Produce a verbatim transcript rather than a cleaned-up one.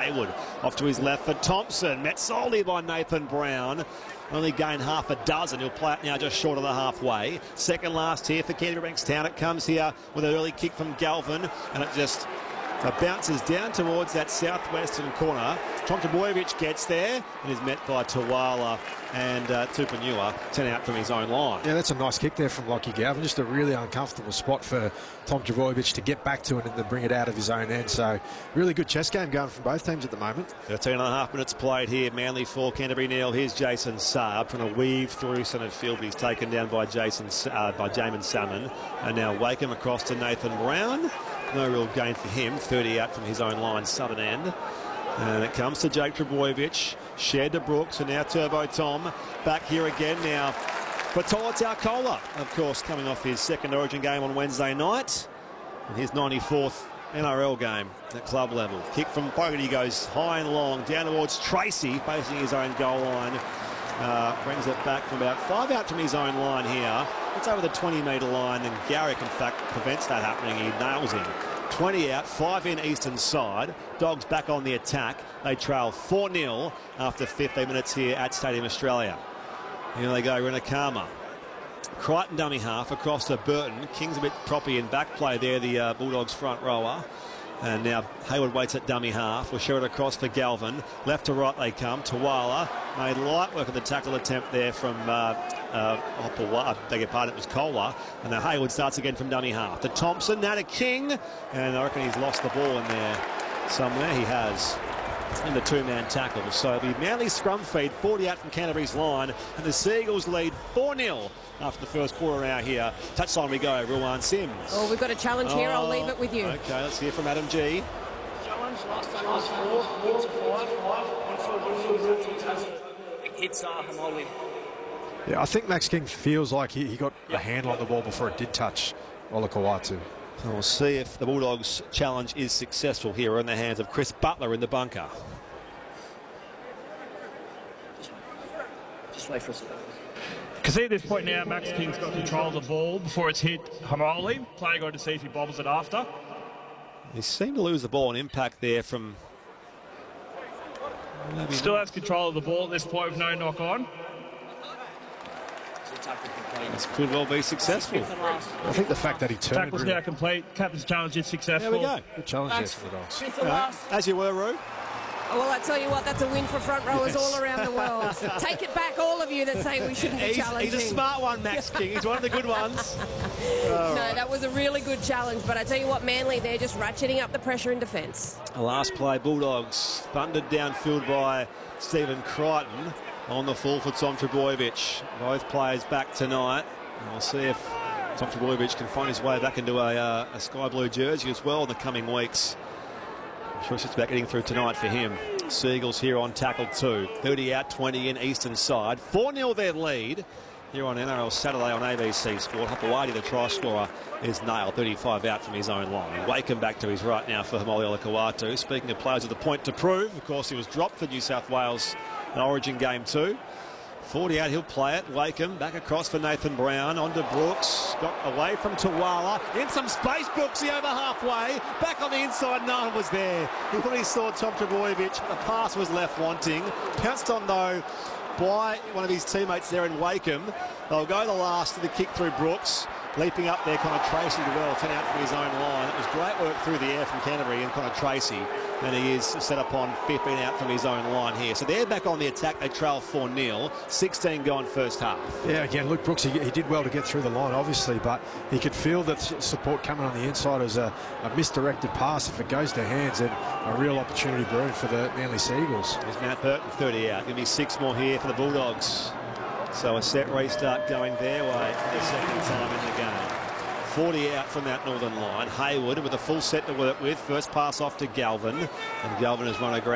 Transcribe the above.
Haywood off to his left for Thompson. Met solely by Nathan Brown. Only gained half a dozen. He'll play it now just short of the halfway. Second last here for Canterbury Bankstown. It comes here with an early kick from Galvin, and it just uh, bounces down towards that southwestern corner. Tom Trbojevic gets there and is met by Tawala and uh, Tupanua, ten out from his own line. Yeah, that's a nice kick there from Lockie Galvin. Just a really uncomfortable spot for Tom Trbojevic to get back to it and then bring it out of his own end. So really good chess game going from both teams at the moment. thirteen and a half minutes played here. Manly four, Canterbury nil. Here's Jason Saab trying to weave through centre field, but he's taken down by Jason uh, by Jamin Salmon. And now Wakeham across to Nathan Brown. No real gain for him. thirty out from his own line, southern end. And it comes to Jake Trbojevic, shared to Brooks, and now Turbo Tom back here again now for Tola Taukola, of course, coming off his second Origin game on Wednesday night, and his ninety-fourth N R L game at club level. Kick from Fogarty goes high and long down towards Tracy, facing his own goal line. Uh, brings it back from about five out from his own line here. It's over the twenty metre line, and Garrick, in fact, prevents that happening. He nails him. twenty out, five in eastern side. Dogs back on the attack. They trail four nil after fifteen minutes here at Stadium Australia. Here they go, Renakama. Crichton dummy half across to Burton. King's a bit proppy in back play there, the uh, Bulldogs front rower. And now Haywood waits at dummy half. We'll share it across for Galvin. Left to right they come. Tawala made light work of the tackle attempt there from uh, uh, I beg your pardon, it was Kohler. And now Haywood starts again from dummy half. To Thompson, now to King. And I reckon he's lost the ball in there somewhere. He has. In the two-man tackle. So the Manly scrum feed, forty out from Canterbury's line, and the Seagulls lead four nil after the first quarter hour here. Touchline we go, Ruwan Sims. Oh, we've got a challenge here. Oh, I'll leave it with you. Okay, let's hear from Adam G. Challenge, last time was four, one to five, five, one for one. It hits uh, Hamoli. Yeah, I think Max King feels like he, he got a handle on the ball before it did touch Olakau'atu. So we'll see if the Bulldogs' challenge is successful here in the hands of Chris Butler in the bunker. Just wait for us. Can see at this point now, Max King's got control of the ball before it's hit Hamoli. Player going to see if he bobbles it after. He seemed to lose the ball on impact there from... Maybe Still has control of the ball at this point with no knock on. This could well be successful. I think the fact that he turned... Tackle's now complete. Captain's challenge is successful. There we go. Good challenge there for the Dogs. Right. As you were, Roo. Oh, well, I tell you what, that's a win for front rowers Yes. all around the world. Take it back, all of you that say we shouldn't be He's, challenging. he's a smart one, Max King. He's one of the good ones. No, that was a really good challenge. But I tell you what, Manly, they're just ratcheting up the pressure in defence. The last play, Bulldogs thundered downfield by Stephen Crichton on the full for Tom Trbojevic. Both players back tonight. And we'll see if Tom Trbojevic can find his way back into a, uh, a sky blue jersey as well in the coming weeks. I'm sure it's about getting through tonight for him. Seagulls here on tackle two. thirty out, twenty in eastern side. four nil their lead here on N R L Saturday on A B C Sport. Hapawadi, the try scorer, is nailed. thirty-five out from his own line. Wakeham back to his right now for Hamoli Olakau'atu. Speaking of players with a point to prove, of course, he was dropped for New South Wales in Origin game two. forty out, he'll play it. Wakeham back across for Nathan Brown. On to Brooks. Got away from Tawala. In some space, Brooksy over halfway. Back on the inside, no one was there. He thought he saw Tom Trbojevic. The pass was left wanting. Pounced on, though, by one of his teammates there in Wakeham. They'll go the last to the kick through Brooks. Leaping up there, Connor Tracy well, ten out from his own line. It was great work through the air from Canterbury and Connor Tracy. And he is set upon fifteen out from his own line here. So they're back on the attack. They trail four nil. sixteen gone first half. Yeah, again, Luke Brooks, he, he did well to get through the line, obviously, but he could feel that support coming on the inside as a, a misdirected pass. If it goes to hands, then a real opportunity brewing for the Manly Seagulls. There's Matt Burton, thirty out. Going to be six more here for the Bulldogs. So a set restart going their way for the second time in the game. forty out from that northern line. Haywood with a full set to work with. First pass off to Galvin. And Galvin has run a great